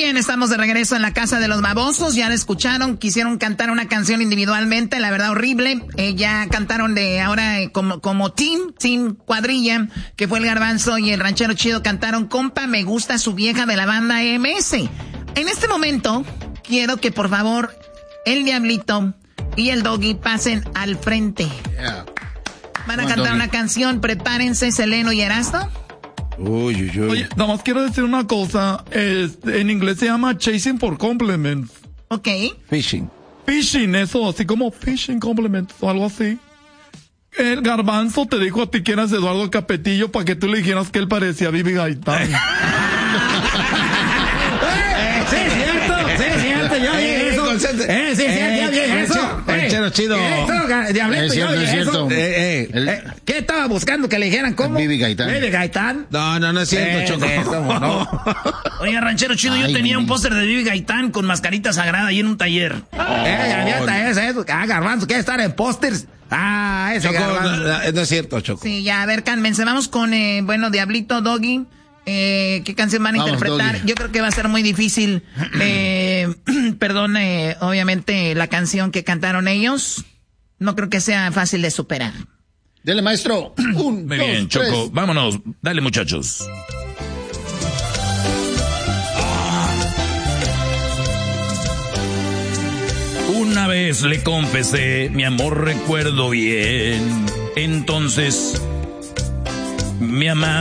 bien, estamos de regreso en la casa de los babosos. Ya la escucharon, quisieron cantar una canción individualmente, la verdad horrible. Ya cantaron de ahora como team cuadrilla, que fue el Garbanzo y el Ranchero Chido cantaron Compa, me gusta su vieja de la banda MS. En este momento, quiero que por favor el Diablito y el Doggy pasen al frente. Yeah. Van a cantar una canción, prepárense, Seleno y Erasto. Uy. Oye, nada más quiero decir una cosa. En inglés se llama chasing for compliments. Ok. Fishing, Eso, así como fishing compliments o algo así. El Garbanzo te dijo a ti que eras Eduardo Capetillo para que tú le dijeras que él parecía Vivi Gaitán. Sí, cierto, yo dije eso. Ya dije eso. Ranchero Chido. Diablito, yo dije eso. ¿Qué estaba buscando que le dijeran cómo? Vivi Gaitán. Vivi Gaitán. No es cierto, Choco. No. Oye, Ranchero Chido, yo tenía un póster de Vivi Gaitán con mascarita sagrada ahí en un taller. Eso. Garbanzo, ¿quieres estar en pósters? Ese Choco, Garbanzo. no es cierto, Choco. Sí, ya, a ver, cálmense. Vamos con, Diablito, Doggy. ¿Qué canción van a interpretar? Doggy. Yo creo que va a ser muy difícil. Perdón, obviamente, la canción que cantaron ellos. No creo que sea fácil de superar. Dele, maestro. Muy bien, Choco. Vámonos. Dale, muchachos. Una vez le confesé, mi amor, recuerdo bien. Entonces, mi amada